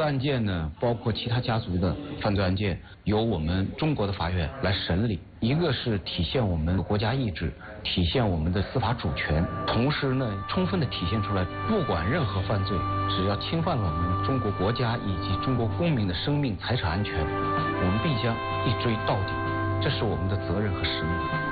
个案件呢，包括其他家族的犯罪案件，由我们中国的法院来审理。一个是体现我们国家意志，体现我们的司法主权，同时呢，充分的体现出来，不管任何犯罪，只要侵犯了我们中国国家以及中国公民的生命财产安全，我们必将一追到底，这是我们的责任和使命。